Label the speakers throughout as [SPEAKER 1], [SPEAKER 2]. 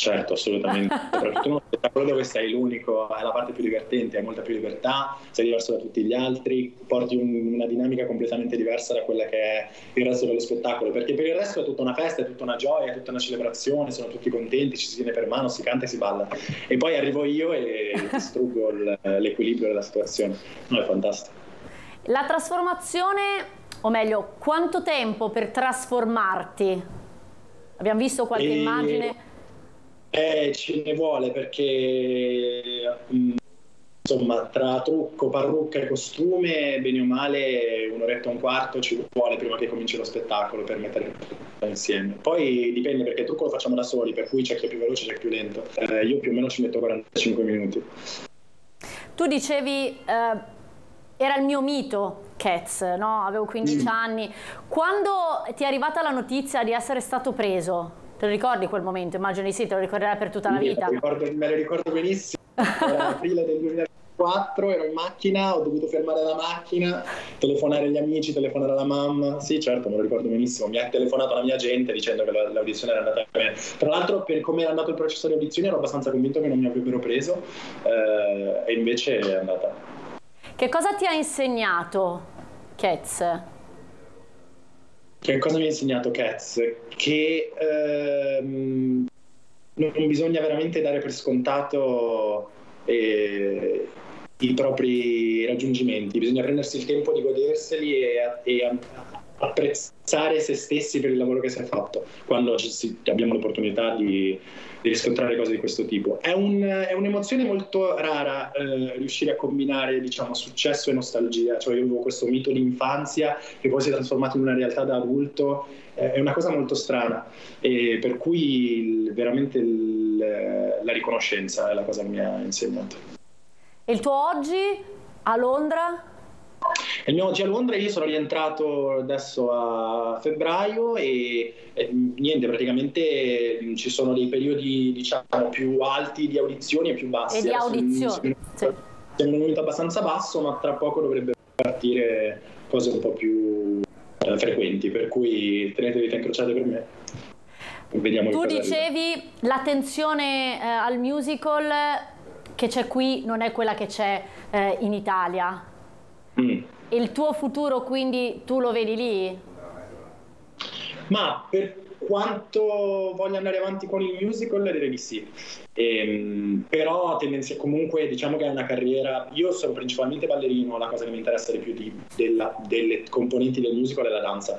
[SPEAKER 1] Certo, assolutamente, soprattutto in uno spettacolo dove sei l'unico, è la parte più divertente, hai molta più libertà, sei diverso da tutti gli altri, porti una dinamica completamente diversa da quella che è il resto dello spettacolo, perché per il resto è tutta una festa, è tutta una gioia, è tutta una celebrazione, sono tutti contenti, ci si tiene per mano, si canta e si balla, e poi arrivo io e distruggo l'equilibrio della situazione. No, è fantastico.
[SPEAKER 2] La trasformazione, o meglio, quanto tempo per trasformarti? Abbiamo visto qualche immagine.
[SPEAKER 1] Ce ne vuole perché insomma tra trucco, parrucca e costume bene o male un'oretta e un quarto ci vuole prima che cominci lo spettacolo per mettere tutto insieme. Poi dipende perché il trucco lo facciamo da soli, per cui c'è chi è più veloce, c'è chi è più lento. Io più o meno ci metto 45 minuti.
[SPEAKER 2] Tu dicevi era il mio mito Cats, no? Avevo 15 anni. Quando ti è arrivata la notizia di essere stato preso? Te lo ricordi quel momento? Immagino di sì, te lo ricorderai per tutta la vita.
[SPEAKER 1] Me lo ricordo benissimo. Era aprile del 2004, ero in macchina, ho dovuto fermare la macchina, telefonare agli amici, telefonare alla mamma. Sì, certo, me lo ricordo benissimo. Mi ha telefonato la mia agente dicendo che l'audizione era andata bene. Tra l'altro, per come era andato il processo di audizione, ero abbastanza convinto che non mi avrebbero preso, e invece è andata.
[SPEAKER 2] Che cosa ti ha insegnato Cats?
[SPEAKER 1] Che cosa mi ha insegnato Cats? Che non bisogna veramente dare per scontato i propri raggiungimenti, bisogna prendersi il tempo di goderseli e apprezzare se stessi per il lavoro che si è fatto quando abbiamo l'opportunità di riscontrare cose di questo tipo. È un'emozione molto rara riuscire a combinare, diciamo, successo e nostalgia, cioè io avevo questo mito di infanzia che poi si è trasformato in una realtà da adulto, è una cosa molto strana, e per cui veramente la riconoscenza è la cosa che mi ha insegnato.
[SPEAKER 2] E il tuo oggi a Londra?
[SPEAKER 1] Il mio oggi a Londra, io sono rientrato adesso a febbraio e niente, praticamente ci sono dei periodi, diciamo, più alti di audizioni e più bassi.
[SPEAKER 2] E di audizioni, sì.
[SPEAKER 1] Siamo in un momento abbastanza basso, ma tra poco dovrebbe partire cose un po' più frequenti, per cui tenete le dita incrociate per me. Vediamo.
[SPEAKER 2] Tu dicevi l'attenzione al musical che c'è qui non è quella che c'è in Italia. Il tuo futuro quindi tu lo vedi lì?
[SPEAKER 1] Ma per quanto voglia andare avanti con il musical direi di sì, però comunque diciamo che è una carriera, io sono principalmente ballerino, la cosa che mi interessa di più delle componenti del musical è la danza.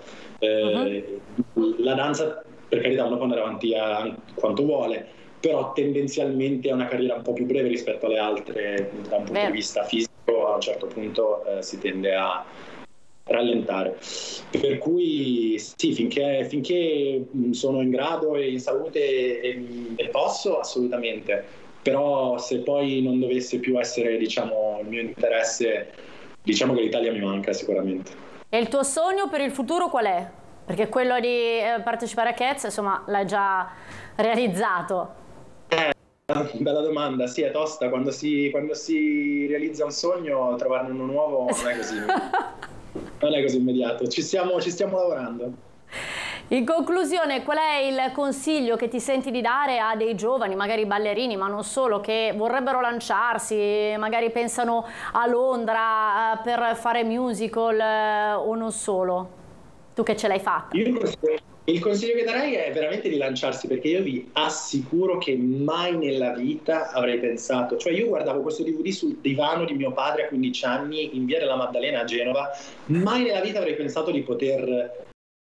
[SPEAKER 1] La danza, per carità, uno può andare avanti a quanto vuole, però tendenzialmente è una carriera un po' più breve rispetto alle altre da un punto di vista fisico. A un certo punto si tende a rallentare, per cui sì, finché sono in grado e in salute e posso, assolutamente, però se poi non dovesse più essere, diciamo, il mio interesse, diciamo che l'Italia mi manca sicuramente.
[SPEAKER 2] E il tuo sogno per il futuro qual è? Perché quello di partecipare a Cats, insomma, l'hai già realizzato.
[SPEAKER 1] Bella domanda, sì, è tosta, quando si realizza un sogno, trovarne uno nuovo non è così immediato, ci stiamo lavorando.
[SPEAKER 2] In conclusione, qual è il consiglio che ti senti di dare a dei giovani, magari ballerini, ma non solo, che vorrebbero lanciarsi, magari pensano a Londra per fare musical o non solo? Tu che ce l'hai fatta?
[SPEAKER 1] Il consiglio che darei è veramente di lanciarsi, perché io vi assicuro che mai nella vita avrei pensato, cioè io guardavo questo DVD sul divano di mio padre a 15 anni in via della Maddalena a Genova, mai nella vita avrei pensato di poter,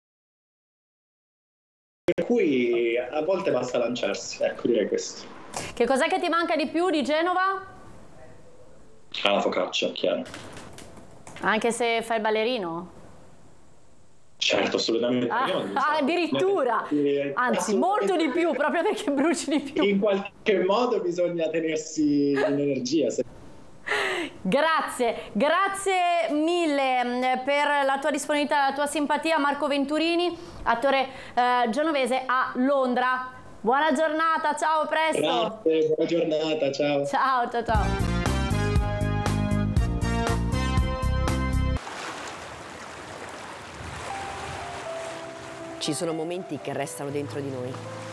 [SPEAKER 1] per cui a volte basta lanciarsi, ecco, direi questo.
[SPEAKER 2] Che cos'è che ti manca di più di Genova?
[SPEAKER 1] La focaccia, chiaro.
[SPEAKER 2] Anche se fai il ballerino?
[SPEAKER 1] Certo, assolutamente.
[SPEAKER 2] Addirittura, anzi molto di più, proprio perché bruci di più.
[SPEAKER 1] In qualche modo bisogna tenersi in energia.
[SPEAKER 2] Grazie mille per la tua disponibilità, la tua simpatia, Marco Venturini, attore genovese a Londra. Buona giornata, ciao, a presto.
[SPEAKER 1] Grazie, buona giornata, ciao.
[SPEAKER 2] Ciao.
[SPEAKER 3] Ci sono momenti che restano dentro di noi,